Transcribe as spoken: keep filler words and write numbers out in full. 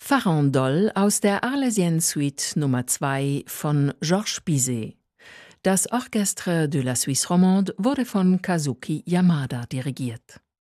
Farandole aus der Arlésienne-Suite Nummer zwei von Georges Bizet. Das Orchestre de la Suisse romande wurde von Kazuki Yamada dirigiert.